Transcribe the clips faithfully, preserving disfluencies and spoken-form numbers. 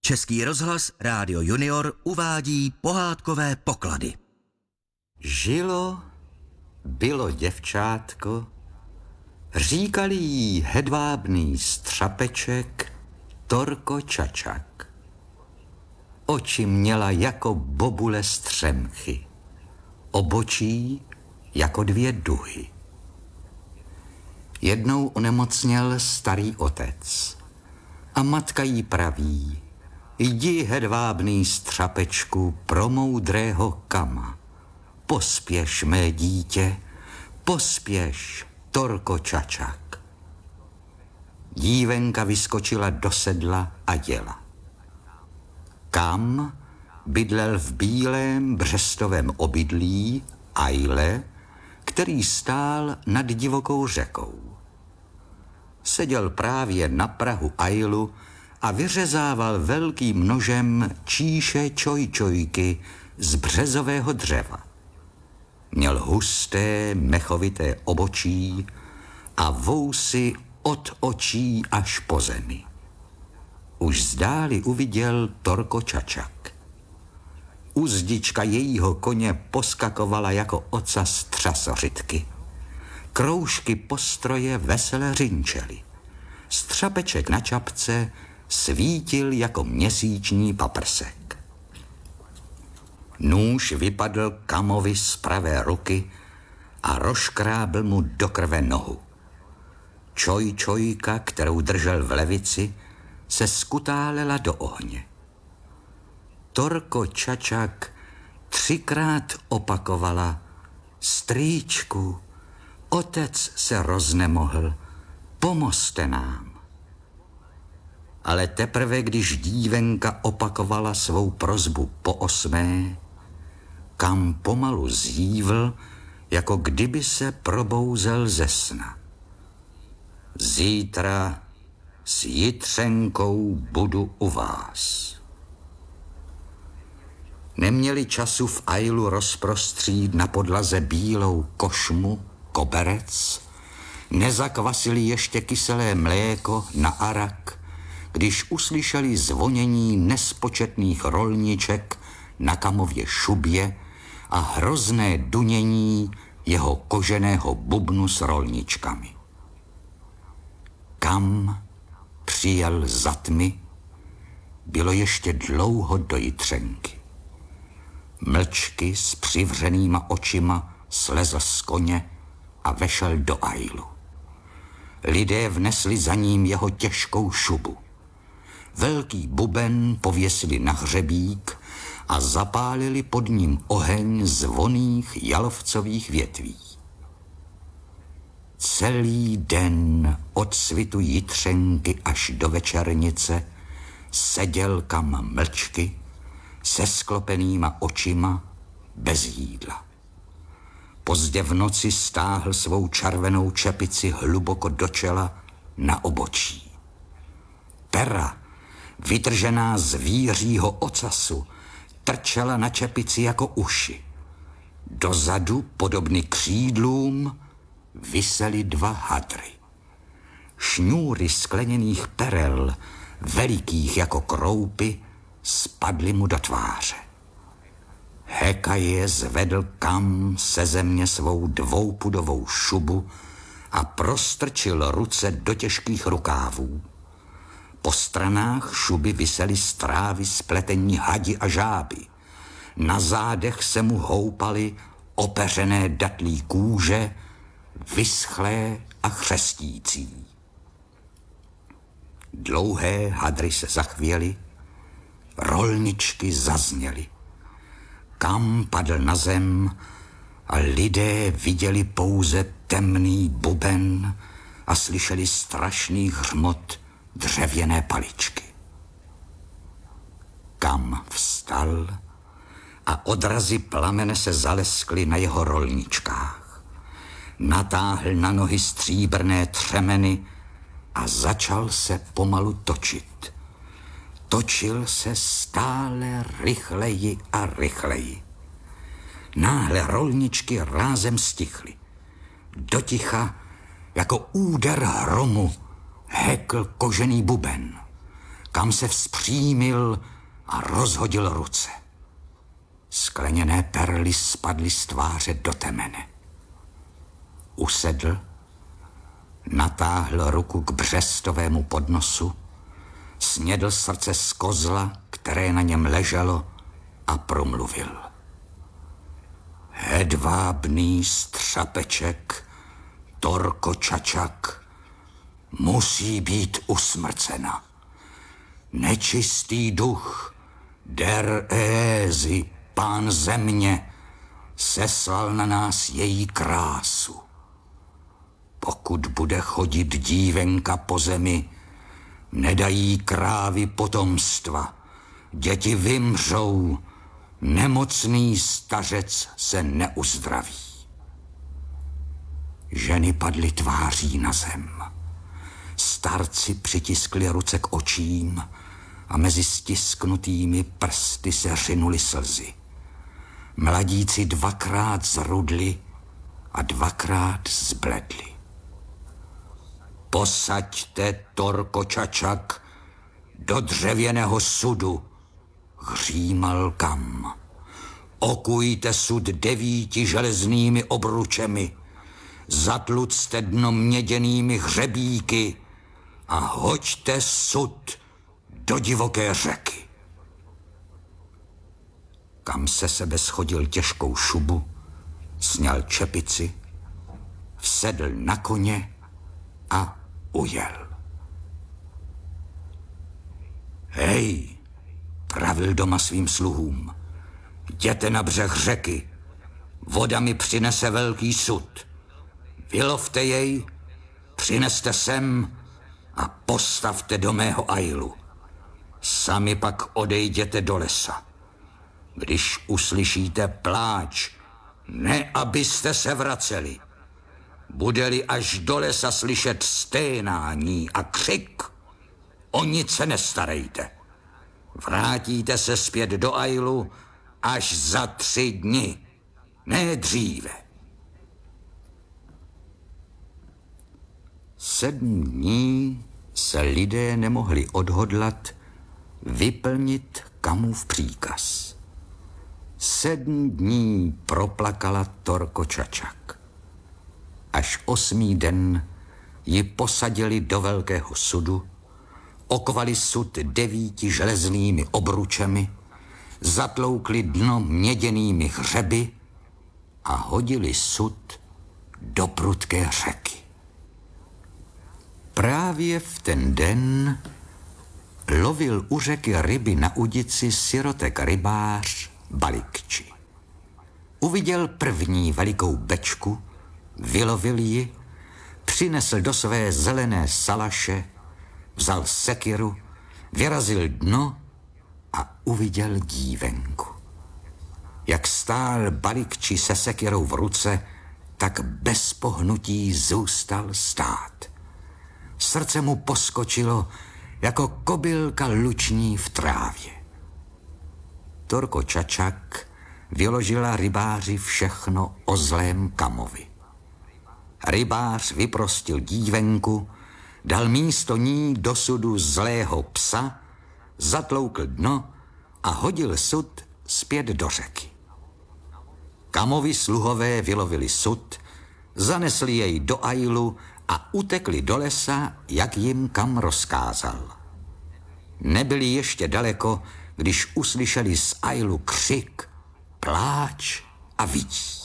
Český rozhlas Rádio Junior uvádí pohádkové poklady. Žilo, bylo děvčátko, říkali jí hedvábný střapeček Torko Čačak. Oči měla jako bobule střemchy, obočí jako dvě duhy. Jednou onemocněl starý otec a matka jí praví: jdi, hedvábný střapečku, pro moudrého Kama. Pospěš, mé dítě, pospěš, Torko Čačak. Dívenka vyskočila do sedla a jela. Kam bydlel v bílém břestovém obydlí Ajle, který stál nad divokou řekou. Seděl právě na prahu Ajlu a vyřezával velkým nožem číše čojčojky z březového dřeva. Měl husté, mechovité obočí a vousy od očí až po zemi. Už zdáli uviděl Torko Čačak. Uzdička jejího koně poskakovala jako ocas třasořitky. Kroužky postroje vesele řinčely. Střapeček na čapce svítil jako měsíční paprsek. Nůž vypadl Kamovi z pravé ruky a rozkrábl mu do krve nohu. Čojčojka, kterou držel v levici, se skutálela do ohně. Torko Čačak třikrát opakovala: strýčku, otec se roznemohl, pomozte nám. Ale teprve, když dívenka opakovala svou prosbu po osmé, Kam pomalu zívl, jako kdyby se probouzel ze sna. Zítra s Jitřenkou budu u vás. Neměli času v Ajlu rozprostřít na podlaze bílou košmu, koberec, nezakvasili ještě kyselé mléko na arak, když uslyšeli zvonění nespočetných rolniček na Kamově šubě a hrozné dunění jeho koženého bubnu s rolničkami. Kam přijel za tmy, bylo ještě dlouho do Jitřenky. Mlčky s přivřenýma očima slezl z koně a vešel do Ajlu. Lidé vnesli za ním jeho těžkou šubu. Velký buben pověsili na hřebík a zapálili pod ním oheň z vonných jalovcových větví. Celý den od svitu Jitřenky až do večernice seděl Kam mlčky, se sklopenýma očima, bez jídla. Pozdě v noci stáhl svou červenou čepici hluboko do čela na obočí. Pera, vytržená z vířího ocasu, trčela na čepici jako uši. Dozadu, podobny křídlům, visely dva hadry. Šňůry skleněných perel, velikých jako kroupy, spadly mu do tváře. Hekaje zvedl Kam se země svou dvoupudovou šubu a prostrčil ruce do těžkých rukávů. Po stranách šuby visely strávy spletení hadi a žáby. Na zádech se mu houpaly opeřené datlí kůže, vyschlé a chřestící. Dlouhé hadry se zachvěly, rolničky zazněly. Kam padl na zem a lidé viděli pouze temný buben a slyšeli strašný hřmot dřevěné paličky. Kam vstal a odrazy plamene se zaleskly na jeho rolničkách. Natáhl na nohy stříbrné třemeny a začal se pomalu točit. Točil se stále rychleji a rychleji. Náhle rolničky rázem stichly. Doticha, jako úder hromu, hekl kožený buben. Kam se vzpřímil a rozhodil ruce. Skleněné perly spadly z tváře do temene. Usedl, natáhl ruku k břestovému podnosu, snědl srdce z kozla, které na něm leželo, a promluvil. Hedvábný střapeček, Torko Čačak, musí být usmrcena. Nečistý duch, Der Ézi, pán země, seslal na nás její krásu. Pokud bude chodit dívenka po zemi, nedají krávy potomstva, děti vymřou, nemocný stařec se neuzdraví. Ženy padly tváří na zem. Starci přitiskli ruce k očím a mezi stisknutými prsty se řinuly slzy. Mladíci dvakrát zrudli a dvakrát zbledli. Posaďte Torko Čačak do dřevěného sudu, hřímal Kam. Okujte sud devíti železnými obručemi, zatlucte dno měděnými hřebíky a hoďte sud do divoké řeky. Kam se sebe schodil těžkou šubu, sňal čepici, vsedl na koně a ujel. Hej, pravil doma svým sluhům, jděte na břeh řeky, voda mi přinese velký sud. Vylovte jej, přineste sem a postavte do mého ajlu. Sami pak odejděte do lesa. Když uslyšíte pláč, ne abyste se vraceli. Bude-li až do lesa slyšet sténání a křik, o nic se nestarejte. Vrátíte se zpět do ajlu až za tři dny, ne dříve. Sedm dní se lidé nemohli odhodlat vyplnit Kamův příkaz. Sedm dní proplakala Torko Čačak. Až osmý den ji posadili do velkého sudu, okovali sud devíti železnými obručemi, zatloukli dno měděnými hřeby a hodili sud do prudké řeky. Právě v ten den lovil u řeky ryby na udici sirotek rybář Balikči. Uviděl první velikou bečku, vylovil ji, přinesl do své zelené salaše, vzal sekiru, vyrazil dno a uviděl dívenku. Jak stál Balikči se sekirou v ruce, tak bez pohnutí zůstal stát. Srdce mu poskočilo jako kobylka luční v trávě. Torko Čačak vyložila rybáři všechno o zlém Kamovi. Rybář vyprostil dívenku, dal místo ní do sudu zlého psa, zatloukl dno a hodil sud zpět do řeky. Kamovi sluhové vylovili sud, zanesli jej do ajlu a utekli do lesa, jak jim Kam rozkázal. Nebyli ještě daleko, když uslyšeli z ajlu křik, pláč a vytí.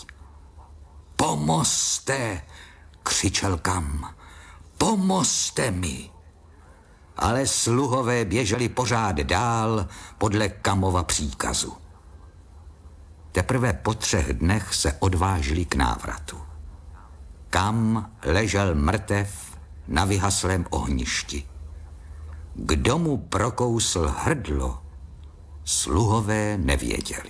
Pomozte, křičel Kam, pomozte mi. Ale sluhové běželi pořád dál podle Kamova příkazu. Teprve po třech dnech se odvážili k návratu. Kam ležel mrtev na vyhaslém ohništi. Kdo mu prokousl hrdlo, sluhové nevěděli.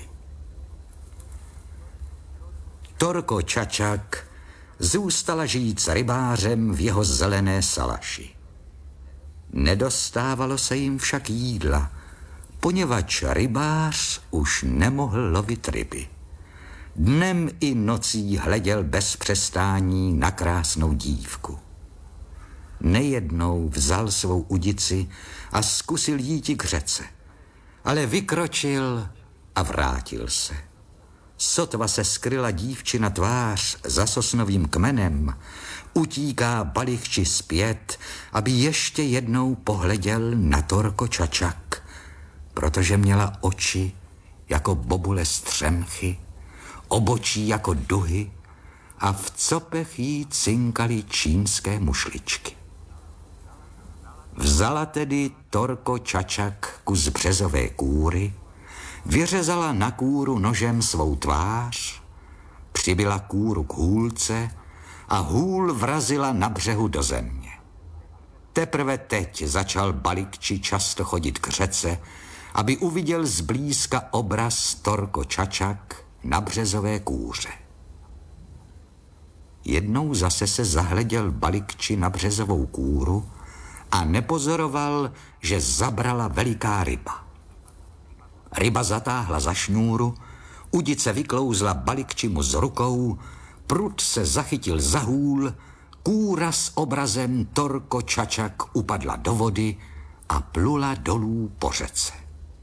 Torko Čačak zůstala žít s rybářem v jeho zelené salaši. Nedostávalo se jim však jídla, poněvadž rybář už nemohl lovit ryby. Dnem i nocí hleděl bez přestání na krásnou dívku. Nejednou vzal svou udici a zkusil jít k řece, ale vykročil a vrátil se. Sotva se skryla dívčina tvář za sosnovým kmenem, utíká Balichči zpět, aby ještě jednou pohleděl na Torko Čačak, protože měla oči jako bobule střemchy, obočí jako duhy a v copech jí cinkaly čínské mušličky. Vzala tedy Torko Čačak kus březové kůry, vyřezala na kůru nožem svou tvář, přibila kůru k hůlce a hůl vrazila na břehu do země. Teprve teď začal Balikči často chodit k řece, aby uviděl zblízka obraz Torko Čačak na březové kůře. Jednou zase se zahleděl Balikči na březovou kůru a nepozoroval, že zabrala veliká ryba. Ryba zatáhla za šňůru, udice vyklouzla Balikčimu z rukou, prut se zachytil za hůl, kůra s obrazem Torko Čačak upadla do vody a plula dolů po řece.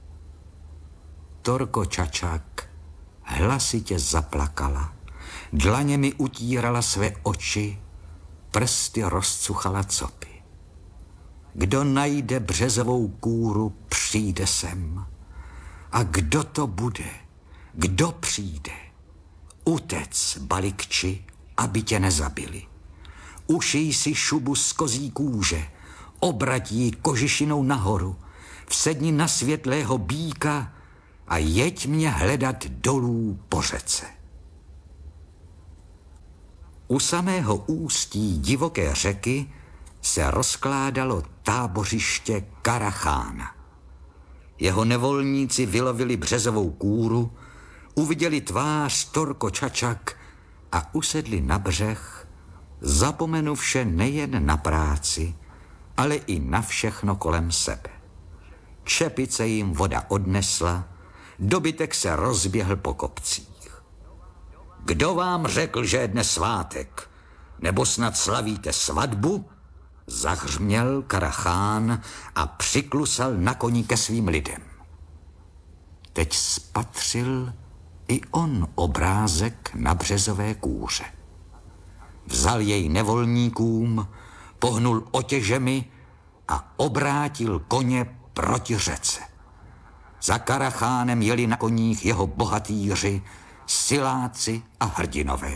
Torko Čačak hlasitě zaplakala, dlaněmi utírala své oči, prsty rozcuchala copy. Kdo najde březovou kůru, přijde sem. A kdo to bude? Kdo přijde? Utec, Balikči, aby tě nezabili. Ušij si šubu z kozí kůže, obrať ji kožišinou nahoru, vsedni na světlého býka a jeď mě hledat dolů po řece. U samého ústí divoké řeky se rozkládalo tábořiště Karachána. Jeho nevolníci vylovili březovou kůru, uviděli tvář Torko Čačak a usedli na břeh, zapomenuvše nejen na práci, ale i na všechno kolem sebe. Čepice jim voda odnesla, dobytek se rozběhl po kopcích. Kdo vám řekl, že je dnes svátek? Nebo snad slavíte svatbu? Zahřměl Karachán a přiklusal na koni ke svým lidem. Teď spatřil i on obrázek na březové kůře. Vzal jej nevolníkům, pohnul otěžemi a obrátil koně proti řece. Za Karachánem jeli na koních jeho bohatýři, siláci a hrdinové.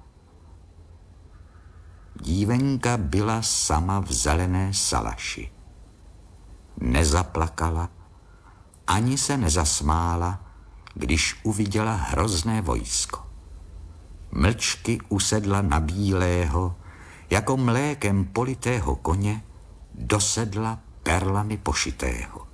Dívenka byla sama v zelené salaši. Nezaplakala, ani se nezasmála, když uviděla hrozné vojsko. Mlčky usedla na bílého, jako mlékem politého koně, dosedla perlami pošitého.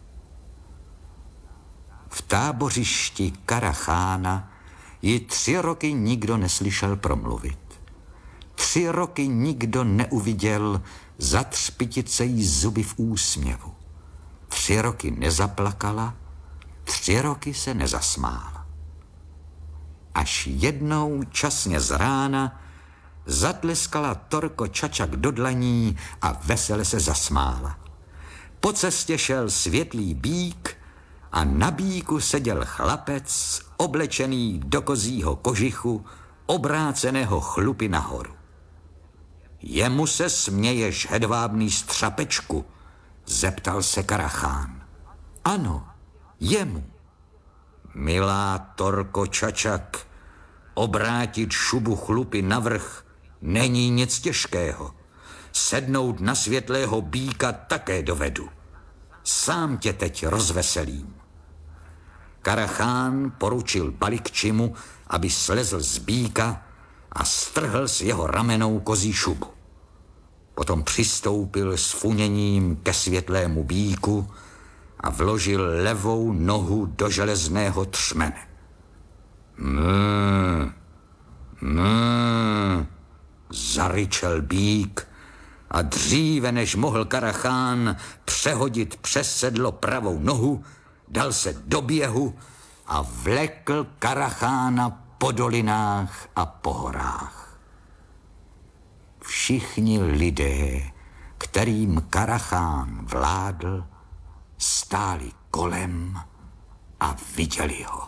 V tábořišti Karachána ji tři roky nikdo neslyšel promluvit. Tři roky nikdo neuviděl zatřpitit se jí zuby v úsměvu. Tři roky nezaplakala, tři roky se nezasmála. Až jednou časně z rána zatleskala Torko Čačak do dlaní a vesele se zasmála. Po cestě šel světlý býk a na býku seděl chlapec oblečený do kozího kožichu, obráceného chlupy nahoru. Jemu se směješ, hedvábný střapečku, zeptal se Karachán. Ano, jemu. Milá Torko Čačak, obrátit šubu chlupy navrch není nic těžkého. Sednout na světlého býka také dovedu. Sám tě teď rozveselím. Karachán poručil Balikčimu, aby slezl z býka a strhl s jeho ramenou kozí šubu. Potom přistoupil s funěním ke světlému býku a vložil levou nohu do železného třmene. Mmm, mmm, zaryčel býk a dříve, než mohl Karachán přehodit přes sedlo pravou nohu, dal se do běhu a vlekl Karachána po dolinách a po horách. Všichni lidé, kterým Karachán vládl, stáli kolem a viděli ho.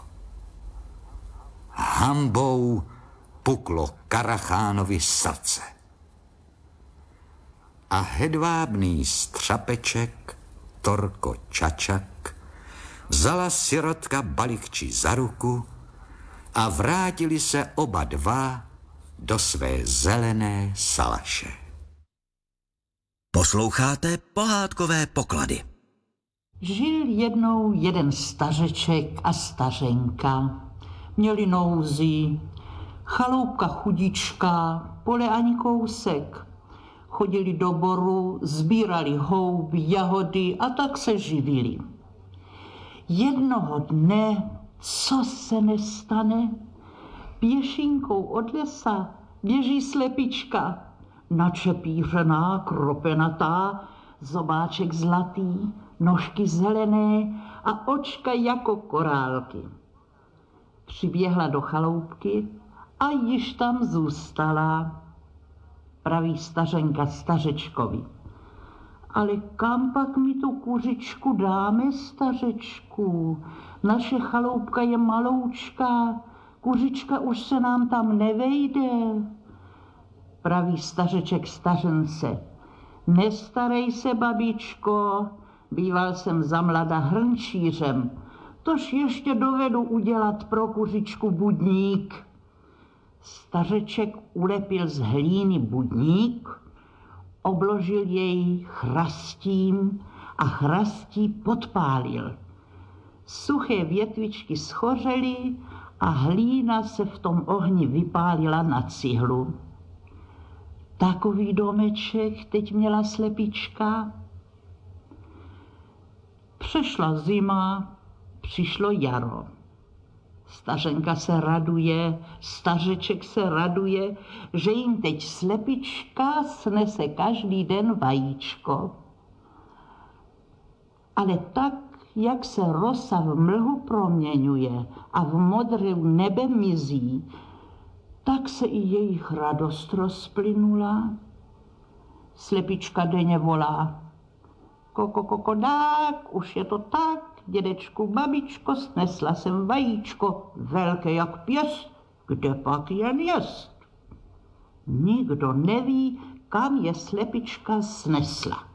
Hanbou puklo Karachánovi srdce. A hedvábný střapeček Torko Čačak vzala sirotka Balikči za ruku a vrátili se oba dva do své zelené salaše. Posloucháte Pohádkové poklady. Žil jednou jeden stařeček a stařenka. Měli nouzi, chaloupka chudička, pole ani kousek. Chodili do boru, sbírali houby, jahody a tak se živili. Jednoho dne, co se nestane, pěšinkou od lesa běží slepička, načepířená, kropenatá, zobáček zlatý, nožky zelené a očka jako korálky. Přiběhla do chaloupky a již tam zůstala. Praví stařenka stařečkovi. Ale kam pak mi tu kuřičku dáme, stařečku? Naše chaloupka je maloučka, kuřička už se nám tam nevejde. Praví stařeček stařence. Nestarej se, babičko, býval jsem za mlada hrnčířem, tož ještě dovedu udělat pro kuřičku budník. Stařeček ulepil z hlíny budník, obložil jej chrastím a chrastí podpálil. Suché větvičky schořely a hlína se v tom ohni vypálila na cihlu. Takový domeček teď měla slepička. Přešla zima, přišlo jaro. Stařenka se raduje, stařeček se raduje, že jim teď slepička snese každý den vajíčko. Ale tak, jak se rosa v mlhu proměňuje a v modrém nebe mizí, tak se i jejich radost rozplynula. Slepička denně volá. Koko, kokodák, už je to tak, dědečku, babičko, snesla jsem vajíčko, velké jak pěst, kde pak jen jest. Nikdo neví, kam je slepička snesla.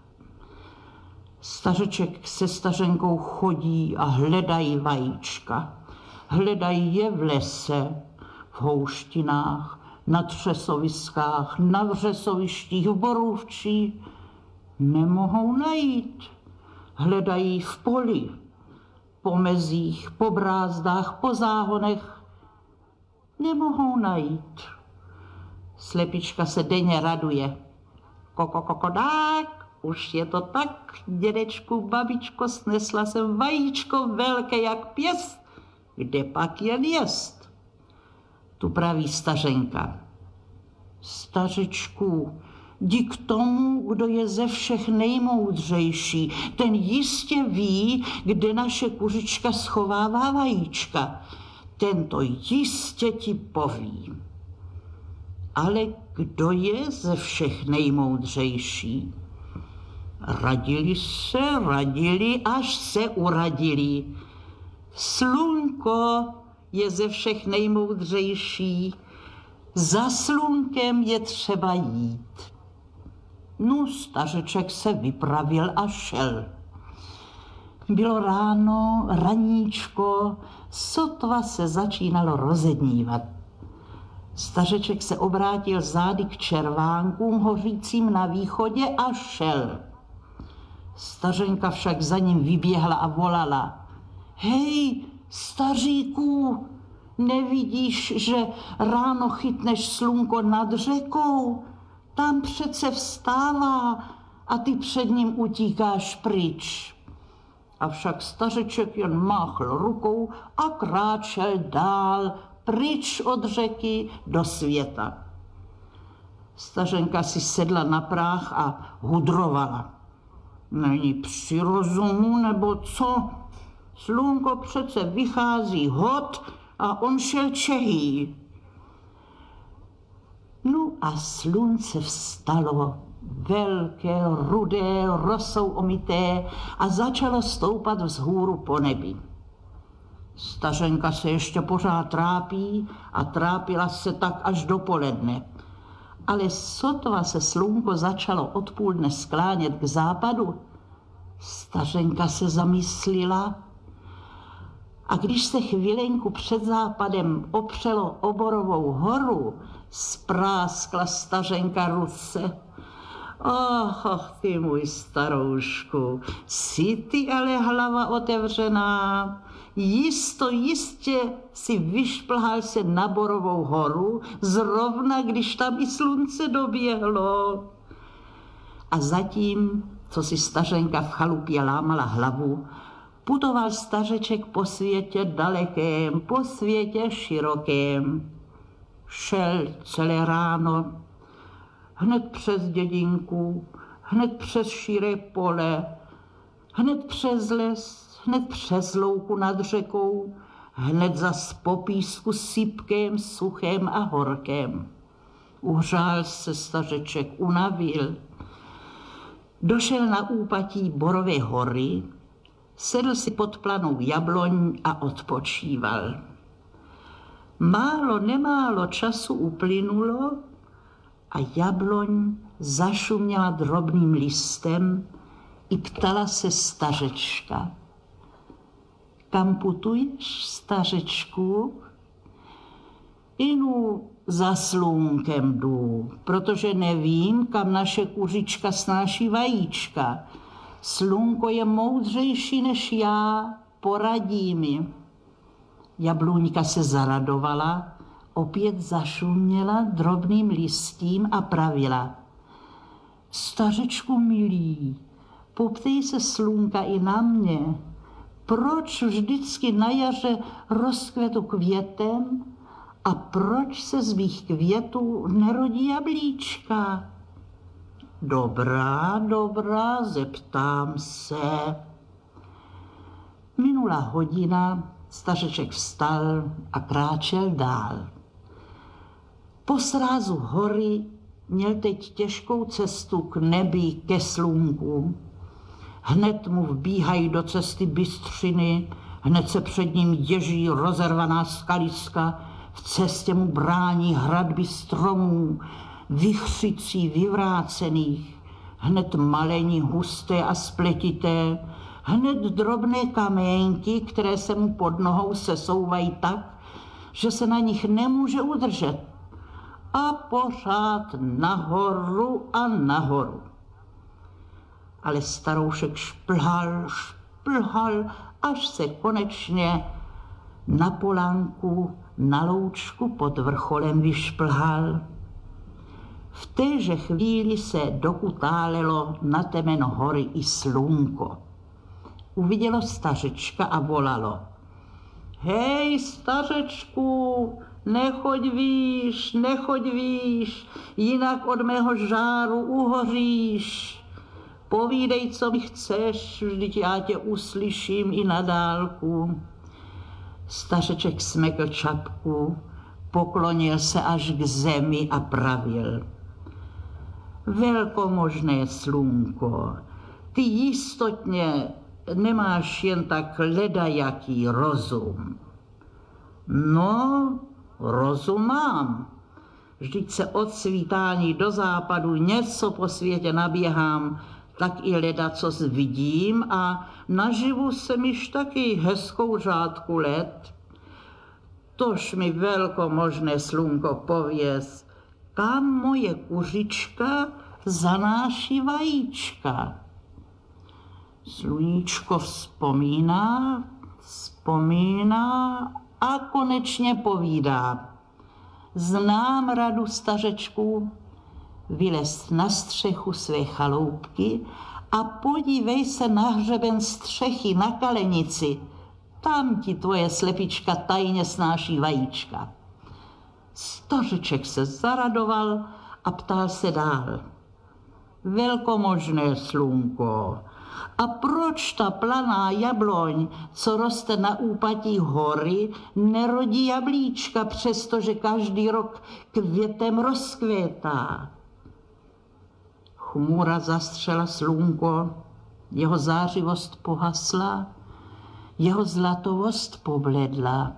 Stařeček se stařenkou chodí a hledají vajíčka. Hledají je v lese, v houštinách, na třesoviskách, na vřesovištích, v borůvčí. Nemohou najít. Hledají v poli, po mezích, po brázdách, po záhonech. Nemohou najít. Slepička se denně raduje. Koko, kokodák, už je to tak, dědečku, babičko, snesla jsem vajíčko velké jak pěst, kde pak jen jest. Tu praví stařenka. Stařečku, jdi k tomu, kdo je ze všech nejmoudřejší. Ten jistě ví, kde naše kuřička schovává vajíčka. Ten to jistě ti poví. Ale kdo je ze všech nejmoudřejší? Radili se, radili, až se uradili. Slunko je ze všech nejmoudřejší. Za slunkem je třeba jít. No, stařeček se vypravil a šel. Bylo ráno, raníčko, sotva se začínalo rozednívat. Stařeček se obrátil zády k červánkům hořícím na východě a šel. Stařenka však za ním vyběhla a volala. Hej, staříku, nevidíš, že ráno chytneš slunko nad řekou? Tam přece vstává a ty před ním utíkáš pryč. Avšak stařeček jen máchl rukou a kráčel dál, pryč od řeky do světa. Stařenka si sedla na práh a hudrovala. Není při rozumu, nebo co? Slunko přece vychází hod a on šel čehý. No a slunce vstalo velké, rudé, rosou omité a začalo stoupat vzhůru po nebi. Stařenka se ještě pořád trápí a trápila se tak až do poledne. Ale sotva se slunko začalo odpoledne sklánět k západu, stařenka se zamyslila a když se chvilenku před západem opřelo o Borovou horu, spráskla stařenka ruce. Och, och, ty můj staroušku, jsi ty ale hlava otevřená. Jisto, jistě si vyšplhal se na Borovou horu, zrovna když tam i slunce doběhlo. A zatím, co si stařenka v chalupě lámala hlavu, putoval stařeček po světě dalekém, po světě širokém. Šel celé ráno, hned přes dědinku, hned přes širé pole, hned přes les, hned přes louku nad řekou, hned zas po písku sypkém, suchém a horkém. Uhřál se stařeček, unavil. Došel na úpatí Borové hory, sedl si pod planou jabloň a odpočíval. Málo nemálo času uplynulo a jabloň zašuměla drobným listem i ptala se stařečka. Kam putuješ, stařečku? Inu za slunkem jdu, protože nevím, kam naše kuřička snáší vajíčka. Slunko je moudřejší než já, poradí mi. Jabluňka se zaradovala, opět zašuměla drobným listím a pravila. Stařečku milý, poptej se slunka i na mě. Proč vždycky na jaře rozkvetu květem a proč se z mých květů nerodí jablíčka? Dobrá, dobrá, zeptám se. Minula hodina, stařeček vstal a kráčel dál. Po srázu hory měl teď těžkou cestu k nebi, ke slunku. Hned mu vbíhají do cesty bystřiny, hned se před ním ježí rozervaná skaliska, v cestě mu brání hradby stromů, vichřicí vyvrácených, hned malení husté a spletité, hned drobné kaménky, které se mu pod nohou sesouvají tak, že se na nich nemůže udržet. A pořád nahoru a nahoru. Ale staroušek šplhal, šplhal, až se konečně na polánku, na loučku pod vrcholem vyšplhal. V téže chvíli se dokutálelo na temeno hory i slunko. Uvidělo stařečka a volalo. Hej, stařečku, nechoď výš, nechoď výš, jinak od mého žáru uhoříš. Povídej, co mi chceš, vždyť já tě uslyším i na dálku. Stařeček smekl čapku, poklonil se až k zemi a pravil. Velkomožné slunko, ty jistotně nemáš jen tak ledajaký rozum. No, rozum mám. Vždyť se od svítání do západu něco po světě naběhám, tak i ledacos vidím a naživu jsem již taky hezkou řádku let. Tož mi velkomožné slunko pověz, kam moje kuřička zanáší vajíčka. Sluníčko vzpomíná, vzpomíná a konečně povídá. Znám radu, stařečku, vylez na střechu své chaloupky a podívej se na hřeben střechy, na kalenici. Tam ti tvoje slepička tajně snáší vajíčka. Stařeček se zaradoval a ptal se dál. Velkomožné slunko, a proč ta planá jabloň, co roste na úpatí hory, nerodí jablíčka, přestože každý rok květem rozkvétá? Chmura zastřela slunko, jeho zářivost pohasla, jeho zlatovost pobledla.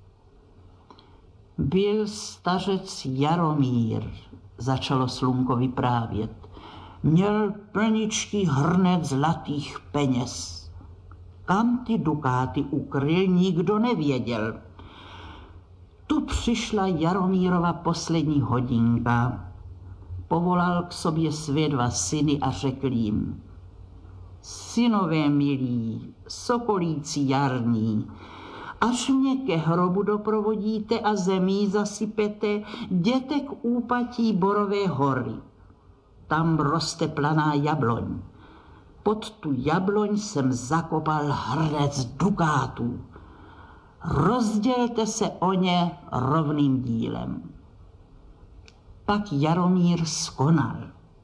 Byl stařec Jaromír, začalo slunko vyprávět. Měl plničký hrnec zlatých peněz. Kam ty dukáty ukryl, nikdo nevěděl. Tu přišla Jaromírova poslední hodinka. Povolal k sobě své dva syny a řekl jim: synové milí, sokolíci jarní, až mě ke hrobu doprovodíte a zemí zasypete, jděte k úpatí Borové hory. Tam roste planá jabloň. Pod tu jabloň jsem zakopal hrnec dukátů. Rozdělte se o ně rovným dílem. Pak Jaromír skonal.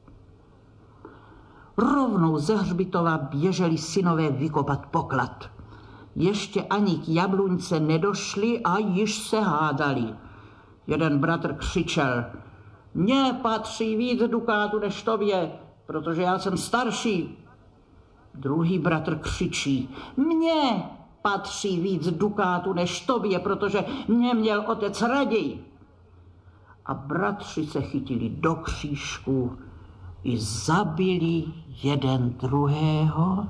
Rovnou ze hřbitova běželi synové vykopat poklad. Ještě ani k jabluňce nedošli a již se hádali. Jeden bratr křičel: mně patří víc dukátu než tobě, protože já jsem starší. Druhý bratr křičí: mně patří víc dukátu než tobě, protože mě měl otec raději. A bratři se chytili do křížku i zabili jeden druhého.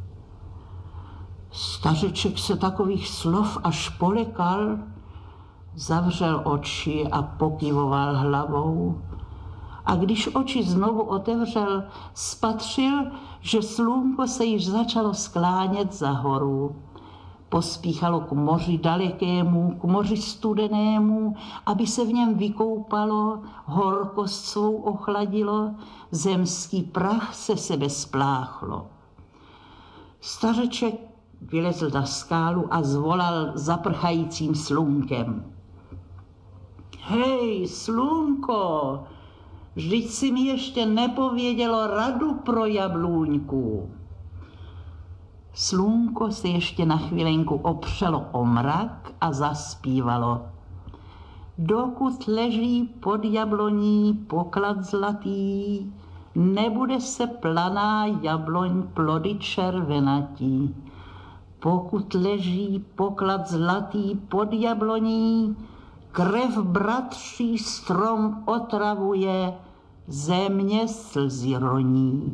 Stařeček se takových slov až polekal, zavřel oči a pokyvoval hlavou. A když oči znovu otevřel, spatřil, že slunko se již začalo sklánět za horu. Pospíchalo k moři dalekému, k moři studenému, aby se v něm vykoupalo, horkost svou ochladilo, zemský prach se sebe spláchlo. Stařeček vylezl na skálu a zvolal zaprchajícím slunkem: hej, slunko, vždyť si mi ještě nepovědělo radu pro jablůňku. Slunko se ještě na chvilenku opřelo o mrak a zaspívalo: dokud leží pod jabloní poklad zlatý, nebude se planá jabloň plody červenatí. Pokud leží poklad zlatý pod jabloní, krev bratří strom otravuje, země slzy roní.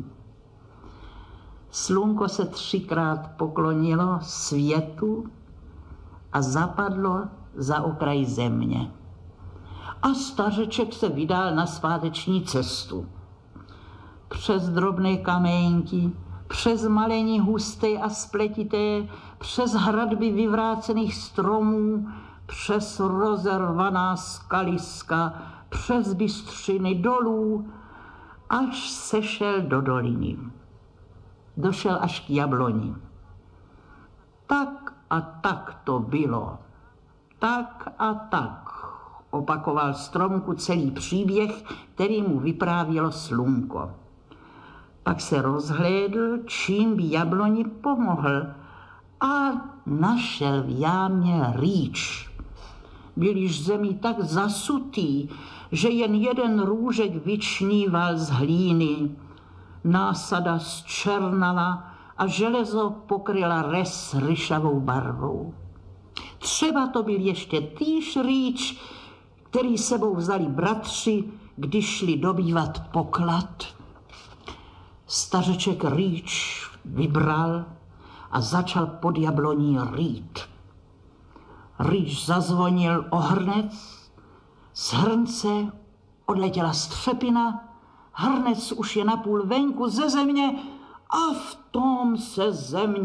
Slunko se třikrát poklonilo světu a zapadlo za okraj země. A stařeček se vydal na sváteční cestu. Přes drobné kaméňky, přes malení husté a spletité, přes hradby vyvrácených stromů, přes rozervaná skaliska, přes bystřiny dolů, až sešel do doliny. Došel až k jabloni. Tak a tak to bylo. Tak a tak, opakoval stromku celý příběh, který mu vyprávělo slunko. Pak se rozhlédl, čím by jabloni pomohl, a našel v jámě rýč. Byl již zemí tak zasutý, že jen jeden růžek vyčníval z hlíny. Násada zčernala a železo pokryla res ryšavou barvou. Třeba to byl ještě týž rýč, který sebou vzali bratři, když šli dobývat poklad. Stařeček rýč vybral a začal pod jabloní rýt. Rýč zazvonil o hrnec, z hrnce odletěla střepina, hrnec už je napůl venku ze země a v tom se země